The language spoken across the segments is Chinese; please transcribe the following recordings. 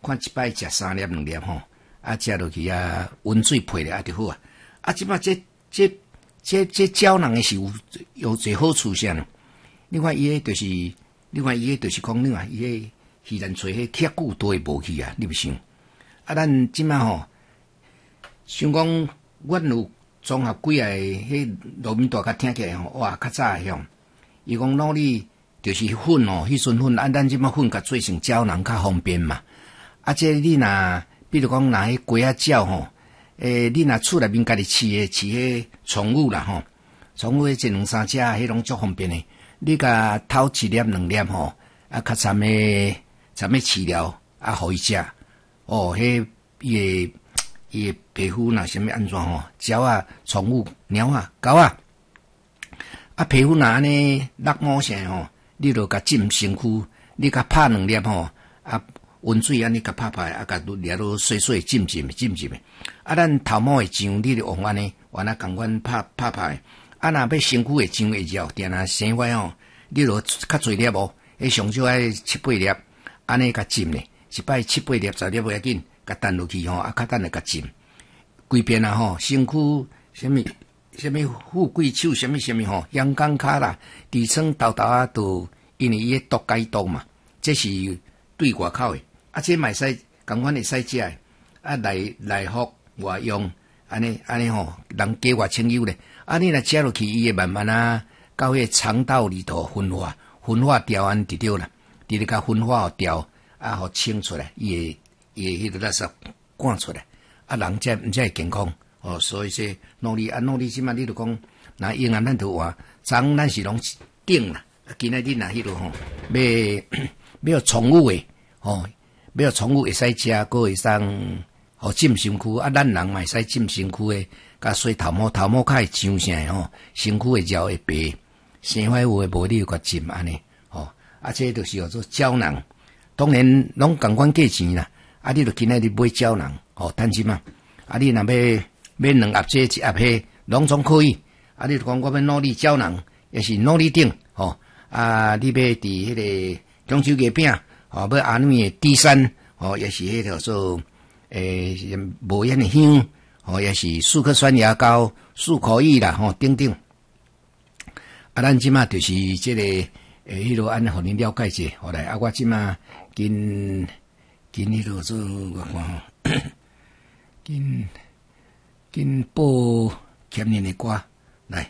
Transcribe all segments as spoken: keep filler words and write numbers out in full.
看一摆食三粒两粒吼，啊食落去啊温水配咧啊就好啊。啊，即摆这这这这胶囊诶是有有最好处啥呢？你看伊诶就是，你看伊诶就是讲，你看伊诶鱼蛋吹迄刻久都会无去啊，你不想？啊，咱即摆吼，想讲阮有综合几个迄农民大家听起来吼，哇，较早诶种，伊讲脑里就是粉哦，迄阵粉，啊，咱即摆粉甲做成胶囊较方便嘛。啊，这你若比如讲，若迄鸡仔脚吼，诶，你若厝内面家己饲诶，饲迄宠物啦吼，宠物迄一两三只，迄拢足方便诶。你甲偷一粒两粒吼，啊，较惨诶，惨诶饲料啊，互伊食，哦，迄伊诶伊诶皮肤若啥物安怎吼，鸟啊、宠物、猫啊、狗啊，啊，皮肤若安尼落毛啥吼，你著甲浸身躯，你甲拍两粒吼，啊。温水安尼甲拍拍，啊，甲掠落水水浸浸浸浸诶。啊，咱头毛会痒，你著用安尼，完啊共阮拍拍拍。啊，若要身躯会痒会热，定若生发吼，你著较侪粒哦，迄上少爱七八粒，安尼甲浸咧，一摆七八粒十粒无要紧，甲等落去吼，啊，较等来甲浸。规边啊吼，身躯啥物啥物富贵手，啥物啥物吼，阳光骹啦，底层豆豆啊，都因为伊诶毒解毒嘛，这是对外口诶。啊，这嘛会使，共款会使食诶，啊内内服外用，安尼安尼吼，人加外清幽咧。啊，你若食落去，伊会慢慢啊，到迄肠道里头分化，分化掉安就对啦。伫咧甲分化互掉，啊，互清出来，伊会伊会迄个垃圾赶出来，啊，人才毋才会健康。哦，所以说努力啊，努力即嘛，你著讲，若用啊，咱著话，昨咱是拢顶啦，啊，今仔日若迄落吼，要要宠物诶，吼。要宠物会使食，佫会送互浸身躯，啊，咱人嘛会使浸身躯诶，甲洗头毛，头毛较会痒啥吼，身躯会热会白，生发有诶无你就甲浸安尼，吼，啊，这就是叫做胶囊。当然拢共款价钱啦，啊，你著今仔日买胶囊，吼，趁钱嘛，啊，你若要买两盒这一盒迄，拢总可以，啊，你著讲我要努力胶囊，也是努力顶，吼，啊，你要伫迄个中秋月饼。哦，要安尼诶低山，哦，也是迄条做诶无烟诶香，哦，也是四颗酸牙膏、漱口液啦，吼、哦，等等。啊，咱即马就是即、这个诶，迄落安尼互恁了解者，后来啊，我即马跟跟迄落做我看吼，跟跟播前年诶歌来。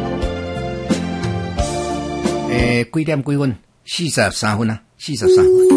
诶，几点几分？四十三分啊，四十三分。